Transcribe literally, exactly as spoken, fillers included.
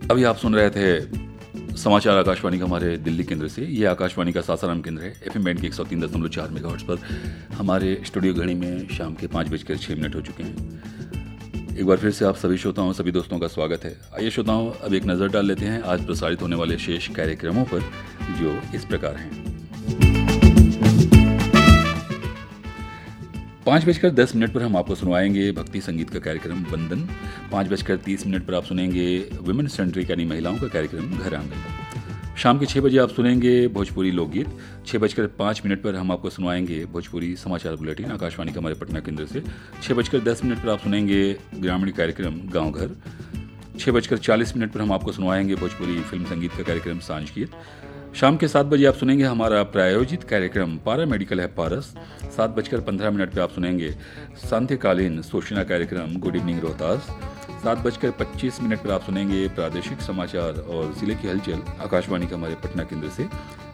अभी आप सुन रहे थे समाचार आकाशवाणी का हमारे दिल्ली केंद्र से। ये आकाशवाणी का सासाराम केंद्र है। एफएम बैंड के एक सौ तीन दशमलव चार मेगाहर्ट्ज़ पर हमारे स्टूडियो घड़ी में शाम के पाँच बजकर छः मिनट हो चुके हैं। एक बार फिर से आप सभी श्रोताओं सभी दोस्तों का स्वागत है। आइए श्रोताओं, अब एक नज़र डाल लेते हैं आज प्रसारित होने वाले शेष कार्यक्रमों पर, जो इस प्रकार हैं। पाँच बजकर दस मिनट पर हम आपको सुनवाएंगे भक्ति संगीत का कार्यक्रम वंदन। पाँच बजकर तीस मिनट पर आप सुनेंगे वुमेन सेंट्रिक यानी महिलाओं का कार्यक्रम घर आंगन। शाम के छः बजे आप सुनेंगे भोजपुरी लोकगीत। छः बजकर पाँच मिनट पर हम आपको सुनवाएंगे भोजपुरी समाचार बुलेटिन आकाशवाणी का हमारे पटना केंद्र से। छः बजकर दस मिनट पर आप सुनेंगे ग्रामीण कार्यक्रम गाँव घर। छः बजकर चालीस मिनट पर हम आपको सुनवाएंगे भोजपुरी फिल्म संगीत का कार्यक्रम सांझ गीत। शाम के सात बजे आप सुनेंगे हमारा प्रायोजित कार्यक्रम पारा मेडिकल है पारस। सात बजकर पंद्रह मिनट पर आप सुनेंगे सांध्यकालीन सूचना कार्यक्रम गुड इवनिंग रोहतास। सात बजकर पच्चीस मिनट पर आप सुनेंगे प्रादेशिक समाचार और जिले की हलचल आकाशवाणी का हमारे पटना केंद्र से।